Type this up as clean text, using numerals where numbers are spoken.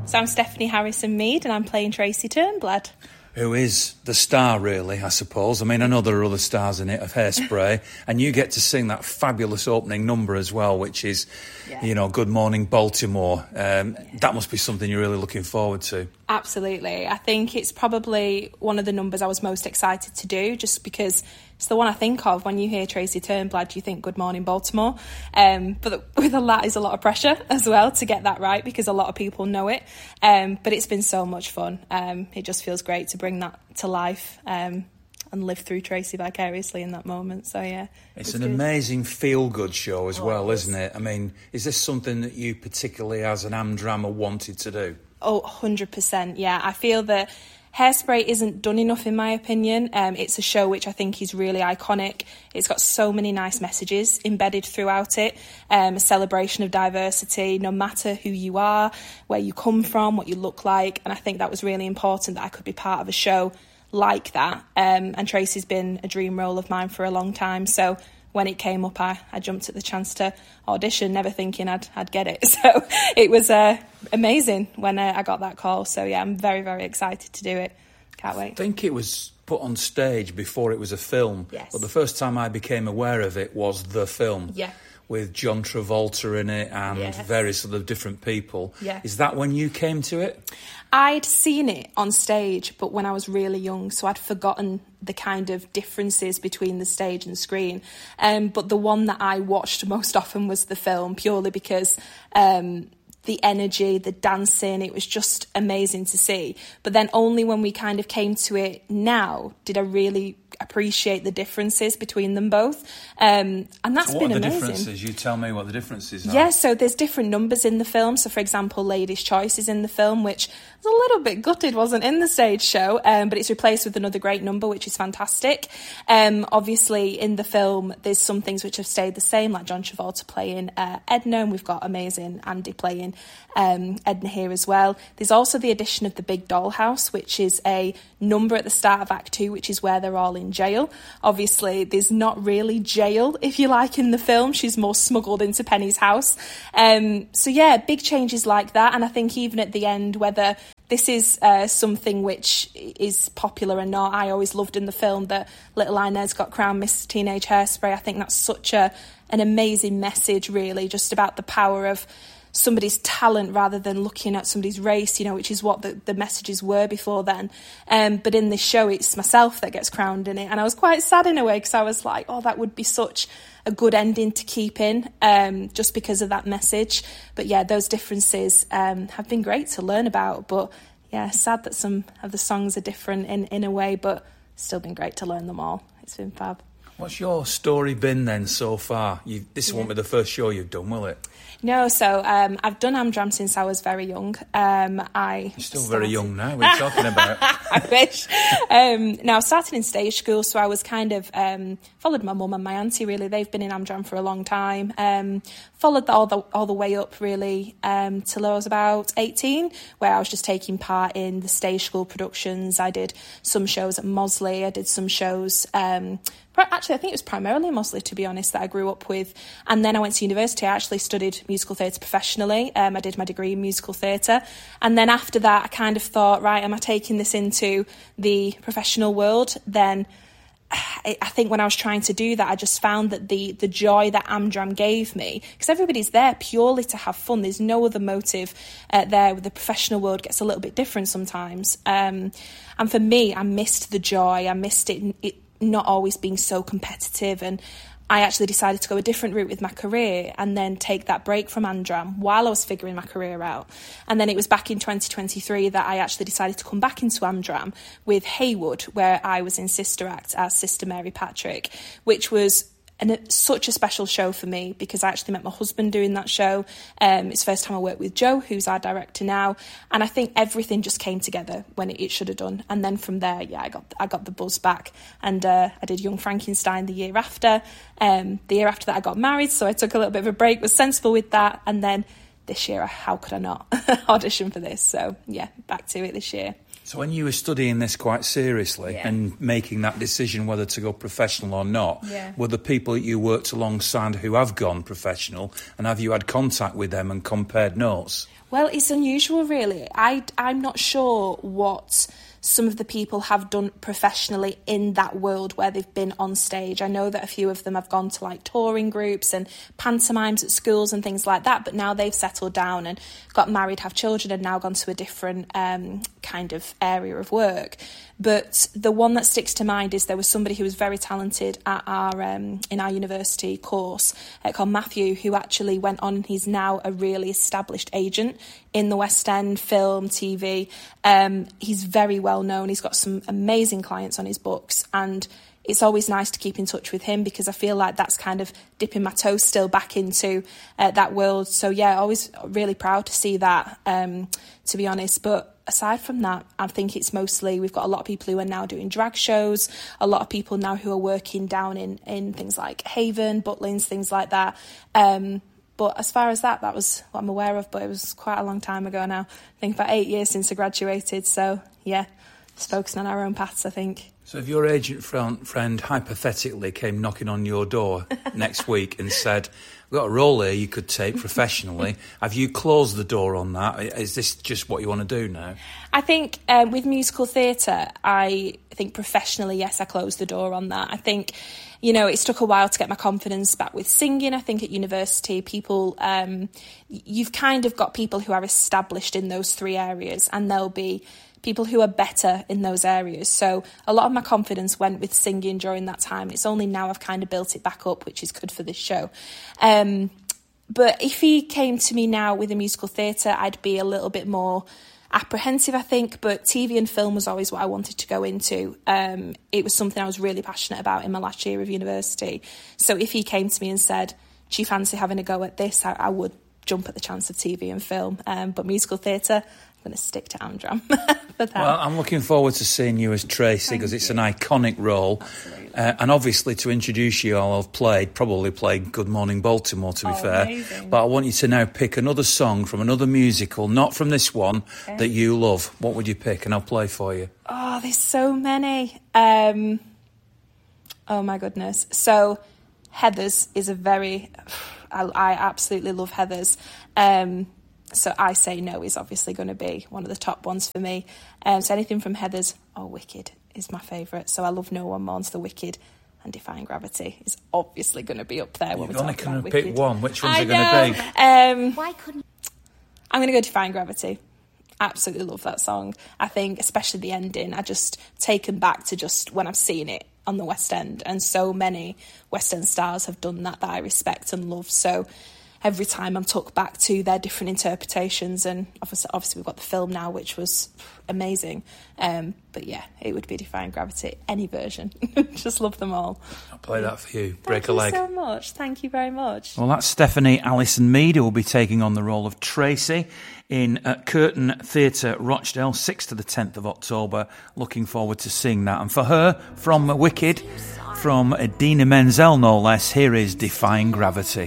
So I'm Stephanie Harrison-Mead and I'm playing Tracy Turnblad. Who is the star, really, I suppose. I mean, I know there are other stars in it, of Hairspray, and you get to sing that fabulous opening number as well, which is, Good Morning Baltimore. That must be something you're really looking forward to. Absolutely. I think it's probably one of the numbers I was most excited to do, just because it's the one I think of when you hear Tracy Turnblad, you think Good Morning Baltimore. But with that is a lot of pressure as well to get that right, because a lot of people know it. But it's been so much fun. It just feels great to bring that to life and live through Tracy vicariously in that moment. So, yeah. It's an amazing feel-good show as well, isn't it? I mean, is this something that you particularly as an Amdrammer wanted to do? Oh, 100%, yeah. I feel that Hairspray isn't done enough, in my opinion. It's a show which I think is really iconic. It's got so many nice messages embedded throughout it. A celebration of diversity, no matter who you are, where you come from, what you look like. And I think that was really important that I could be part of a show like that. And Tracy's been a dream role of mine for a long time. So when it came up, I jumped at the chance to audition, never thinking I'd get it. So it was amazing when I got that call. So, yeah, I'm very, very excited to do it. Can't wait. I think it was put on stage before it was a film. Yes. But the first time I became aware of it was the film. Yeah. With John Travolta in it and various sort of different people. Yeah. Is that when you came to it? I'd seen it on stage, but when I was really young, so I'd forgotten the kind of differences between the stage and screen. But the one that I watched most often was the film, purely because the energy, the dancing, it was just amazing to see. But then only when we kind of came to it now did I really appreciate the differences between them both. And that's been amazing. What are the differences? You tell me what the differences are. Yeah, so there's different numbers in the film. So, for example, Lady's Choice is in the film, which was a little bit gutted, wasn't in the stage show, but it's replaced with another great number, which is fantastic. Obviously, in the film, there's some things which have stayed the same, like John Travolta playing Edna, and we've got amazing Andy playing Edna here as well. There's also the addition of the Big Dollhouse, which is a number at the start of Act 2, which is where they're all in jail. Obviously, there's not really jail, if you like, in the film. She's more smuggled into Penny's house. So, yeah, big changes like that. And I think even at the end, whether this is something which is popular or not, I always loved in the film that little Inez got crowned Miss Teenage Hairspray. I think that's such an amazing message, really, just about the power of somebody's talent rather than looking at somebody's race, which is what the messages were before then. But in this show, it's myself that gets crowned in it. And I was quite sad in a way, because I was like, oh, that would be such a good ending to keep in, just because of that message. But yeah, those differences have been great to learn about. But yeah, sad that some of the songs are different in a way, but still been great to learn them all. It's been fab. What's your story been then so far? This won't be the first show you've done, will it? No, so I've done Amdram since I was very young. You're still very young now, what are you talking about? I wish. Now, I started in stage school, so I was kind of followed my mum and my auntie, really. They've been in Amdram for a long time. Followed all the way up, really, till I was about 18, where I was just taking part in the stage school productions. I did some shows at Mosley. I did some shows... Actually, I think it was primarily Mosley, to be honest, that I grew up with. And then I went to university. I actually studied musical theatre professionally. I did my degree in musical theatre. And then after that, I kind of thought, right, am I taking this into the professional world? Then I think when I was trying to do that, I just found that the joy that Amdram gave me, because everybody's there purely to have fun. There's no other motive there. The professional world gets a little bit different sometimes. And for me, I missed the joy. I missed it not always being so competitive, and I actually decided to go a different route with my career and then take that break from Amdram while I was figuring my career out. And then it was back in 2023 that I actually decided to come back into Amdram with Haywood, where I was in Sister Act as Sister Mary Patrick, which was such a special show for me because I actually met my husband doing that show. It's the first time I worked with Joe, who's our director now, and I think everything just came together when it should have done. And then from there, I got the buzz back, and I did Young Frankenstein the year after. The year after that, I got married, so I took a little bit of a break, was sensible with that, and then this year, how could I not audition for this? So yeah, back to it this year. So when you were studying this quite seriously and making that decision whether to go professional or not, were the people that you worked alongside who have gone professional, and have you had contact with them and compared notes? Well, it's unusual, really. I'm not sure what some of the people have done professionally in that world where they've been on stage. I know that a few of them have gone to like touring groups and pantomimes at schools and things like that, but now they've settled down and got married, have children, and now gone to a different kind of area of work. But the one that sticks to mind is there was somebody who was very talented at our in our university course called Matthew, who actually went on, and he's now a really established agent in the West End, film, TV. He's very well known. He's got some amazing clients on his books, and it's always nice to keep in touch with him because I feel like that's kind of dipping my toes still back into that world. So yeah, always really proud to see that, to be honest. But aside from that, I think it's mostly, we've got a lot of people who are now doing drag shows, a lot of people now who are working down in things like Haven, Butlins, things like that. But as far as that was what I'm aware of, but it was quite a long time ago now. I think about 8 years since I graduated. So yeah, just focusing on our own paths, I think. So if your agent friend hypothetically came knocking on your door next week and said, we've got a role here you could take professionally, have you closed the door on that? Is this just what you want to do now? I think with musical theatre, I think professionally, yes, I closed the door on that. I think, you know, it's took a while to get my confidence back with singing. I think at university, people, you've kind of got people who are established in those three areas, and there'll be people who are better in those areas. So a lot of my confidence went with singing during that time. It's only now I've kind of built it back up, which is good for this show. But if he came to me now with a musical theatre, I'd be a little bit more apprehensive, I think. But TV and film was always what I wanted to go into. It was something I was really passionate about in my last year of university. So if he came to me and said, do you fancy having a go at this? I would jump at the chance of TV and film. But musical theatre, I'm going to stick to Amdram for that. Well, I'm looking forward to seeing you as Tracy because it's an iconic role. And obviously to introduce you, I'll have probably played Good Morning Baltimore, to be fair. Amazing. But I want you to now pick another song from another musical, not from this one, that you love. What would you pick? And I'll play for you. Oh, there's so many. Oh, my goodness. So Heathers is a very... I absolutely love Heathers. So I Say No is obviously going to be one of the top ones for me. So anything from Heathers or Wicked is my favourite. So I love No One Mourns the Wicked, and Defying Gravity is obviously going to be up there. You're only going to pick one. Which one's it going to be? Why couldn't... I'm going to go Defying Gravity. Absolutely love that song. I think especially the ending, I just taken back to just when I've seen it on the West End, and so many West End stars have done that I respect and love. So every time I'm took back to their different interpretations, and obviously we've got the film now, which was amazing. But yeah, it would be Defying Gravity, any version. Just love them all. I'll play that for you. Break a leg. Thank you so much. Thank you very much. Well, that's Stephanie Allison Mead, who will be taking on the role of Tracy in Curtain Theatre, Rochdale, 6th to the 10th of October. Looking forward to seeing that. And for her, from Wicked, from Idina Menzel, no less, here is Defying Gravity.